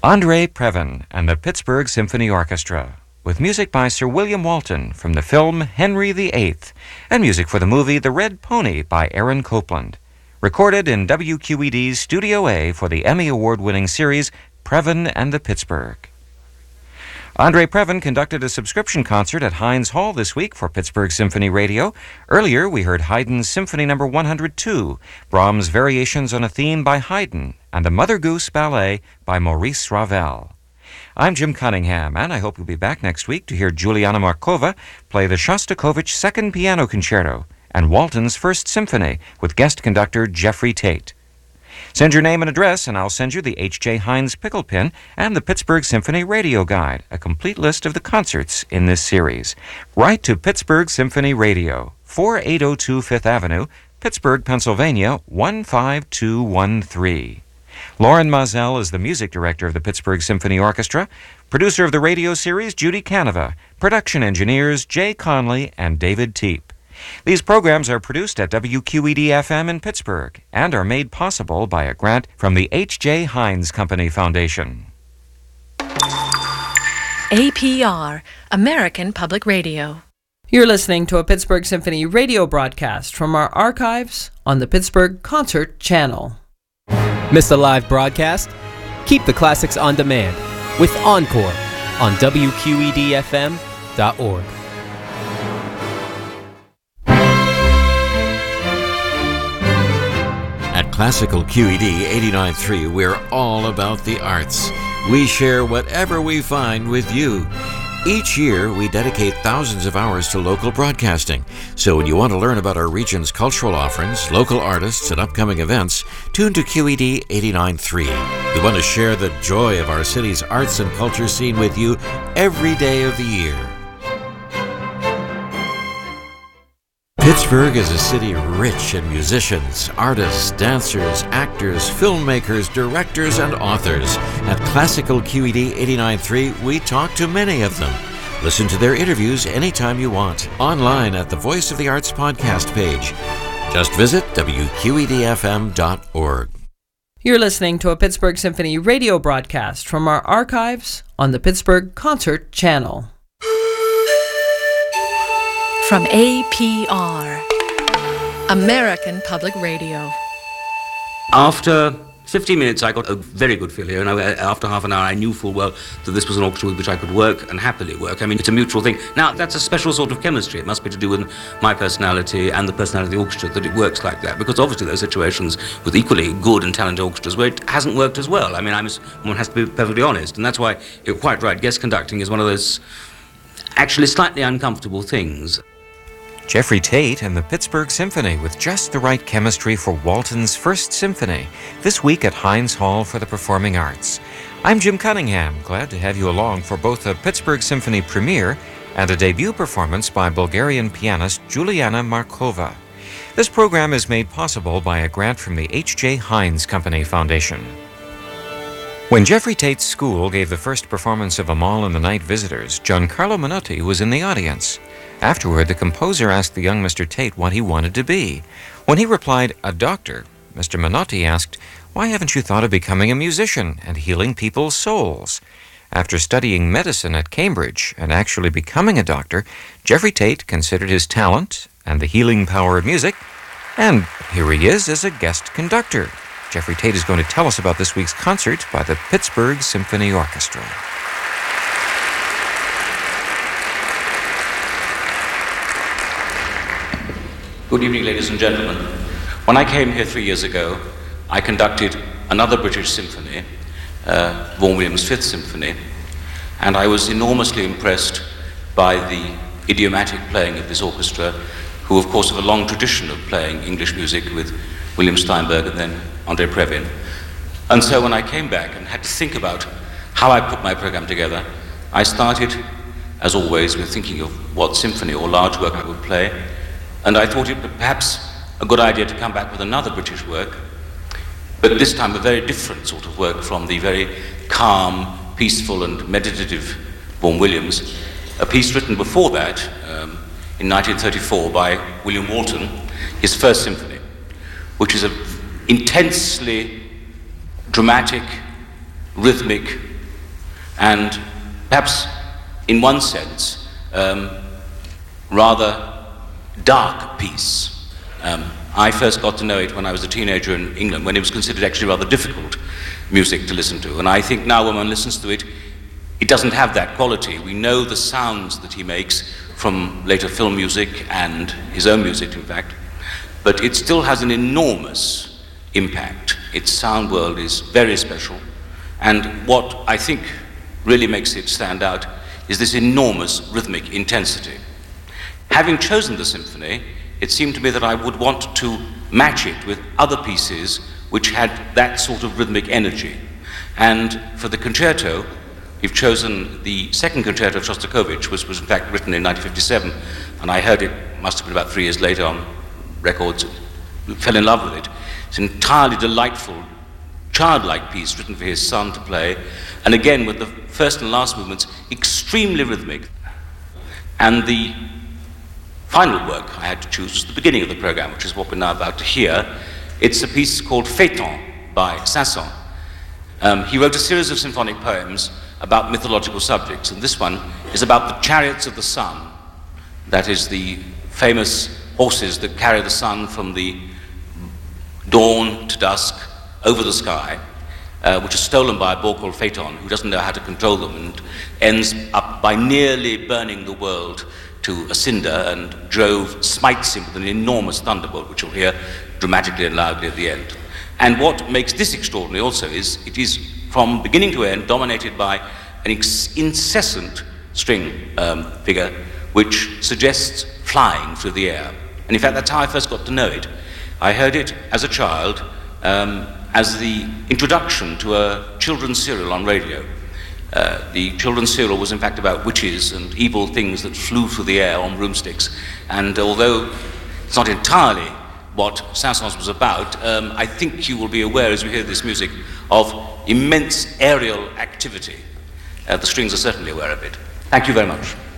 Andre Previn and the Pittsburgh Symphony Orchestra, with music by Sir William Walton from the film Henry VIII, and music for the movie The Red Pony by Aaron Copland. Recorded in WQED's Studio A for the Emmy Award-winning series Previn and the Pittsburgh. Andre Previn conducted a subscription concert at Heinz Hall this week for Pittsburgh Symphony Radio. Earlier, we heard Haydn's Symphony No. 102, Brahms' Variations on a Theme by Haydn, and the Mother Goose Ballet by Maurice Ravel. I'm Jim Cunningham, and I hope you'll be back next week to hear Juliana Markova play the Shostakovich Second Piano Concerto and Walton's First Symphony with guest conductor Jeffrey Tate. Send your name and address, and I'll send you the H.J. Heinz Pickle Pin and the Pittsburgh Symphony Radio Guide, a complete list of the concerts in this series. Write to Pittsburgh Symphony Radio, 4802 Fifth Avenue, Pittsburgh, Pennsylvania, 15213. Lauren Mazel is the music director of the Pittsburgh Symphony Orchestra. Producer of the radio series, Judy Canova. Production engineers, Jay Conley and David Teep. These programs are produced at WQED-FM in Pittsburgh and are made possible by a grant from the H.J. Heinz Company Foundation. APR, American Public Radio. You're listening to a Pittsburgh Symphony radio broadcast from our archives on the Pittsburgh Concert Channel. Miss a live broadcast? Keep the classics on demand with Encore on WQEDFM.org. At Classical QED 89.3, we're all about the arts. We share whatever we find with you. Each year, we dedicate thousands of hours to local broadcasting. So when you want to learn about our region's cultural offerings, local artists, and upcoming events, tune to QED 89.3. We want to share the joy of our city's arts and culture scene with you every day of the year. Pittsburgh is a city rich in musicians, artists, dancers, actors, filmmakers, directors, and authors. At Classical QED 89.3, we talk to many of them. Listen to their interviews anytime you want, online at the Voice of the Arts podcast page. Just visit WQEDFM.org. You're listening to a Pittsburgh Symphony radio broadcast from our archives on the Pittsburgh Concert Channel. From APR, American Public Radio. After 15 minutes, I got a very good feel here, and after half an hour, I knew full well that this was an orchestra with which I could work and happily work. I mean, it's a mutual thing. Now, that's a special sort of chemistry. It must be to do with my personality and the personality of the orchestra that it works like that, because obviously there are situations with equally good and talented orchestras where it hasn't worked as well. I mean, one has to be perfectly honest, and that's why you're quite right. Guest conducting is one of those actually slightly uncomfortable things. Jeffrey Tate and the Pittsburgh Symphony with just the right chemistry for Walton's First Symphony, this week at Heinz Hall for the Performing Arts. I'm Jim Cunningham, glad to have you along for both a Pittsburgh Symphony premiere and a debut performance by Bulgarian pianist Juliana Markova. This program is made possible by a grant from the H.J. Heinz Company Foundation. When Jeffrey Tate's school gave the first performance of Amahl and the Night Visitors, Giancarlo Menotti was in the audience. Afterward, the composer asked the young Mr. Tate what he wanted to be. When he replied, a doctor, Mr. Menotti asked, why haven't you thought of becoming a musician and healing people's souls? After studying medicine at Cambridge and actually becoming a doctor, Jeffrey Tate considered his talent and the healing power of music, and here he is as a guest conductor. Jeffrey Tate is going to tell us about this week's concert by the Pittsburgh Symphony Orchestra. Good evening, ladies and gentlemen. When I came here 3 years ago, I conducted another British symphony, Vaughan Williams' Fifth Symphony, and I was enormously impressed by the idiomatic playing of this orchestra, who of course have a long tradition of playing English music with William Steinberg and then Andre Previn. And so when I came back and had to think about how I put my program together, I started, as always, with thinking of what symphony or large work I would play. And I thought it perhaps a good idea to come back with another British work, but this time a very different sort of work from the very calm, peaceful and meditative Vaughan Williams, a piece written before that, in 1934 by William Walton, his First Symphony, which is an intensely dramatic, rhythmic, and perhaps in one sense rather dark piece. I first got to know it when I was a teenager in England, when it was considered actually rather difficult music to listen to. And I think now when one listens to it, it doesn't have that quality. We know the sounds that he makes from later film music and his own music, in fact, but it still has an enormous impact. Its sound world is very special, and what I think really makes it stand out is this enormous rhythmic intensity. Having chosen the symphony, it seemed to me that I would want to match it with other pieces which had that sort of rhythmic energy. And for the concerto, we've chosen the second concerto of Shostakovich, which was in fact written in 1957, and I heard it, must have been about 3 years later on records, fell in love with it. It's an entirely delightful, childlike piece written for his son to play, and again with the first and last movements extremely rhythmic. And the final work I had to choose was the beginning of the program, which is what we're now about to hear. It's a piece called Phaeton by Saint-Saëns. He wrote a series of symphonic poems about mythological subjects, and this one is about the chariots of the sun. That is, the famous horses that carry the sun from the dawn to dusk over the sky, which is stolen by a boar called Phaeton, who doesn't know how to control them, and ends up by nearly burning the world to a cinder, and Jove smites him with an enormous thunderbolt, which you'll hear dramatically and loudly at the end. And what makes this extraordinary also is it is from beginning to end dominated by an incessant string figure which suggests flying through the air. And in fact, that's how I first got to know it. I heard it as a child as the introduction to a children's serial on radio. The children's serial was in fact about witches and evil things that flew through the air on broomsticks. And although it's not entirely what Saint-Saëns was about, I think you will be aware as you hear this music of immense aerial activity. The strings are certainly aware of it. Thank you very much.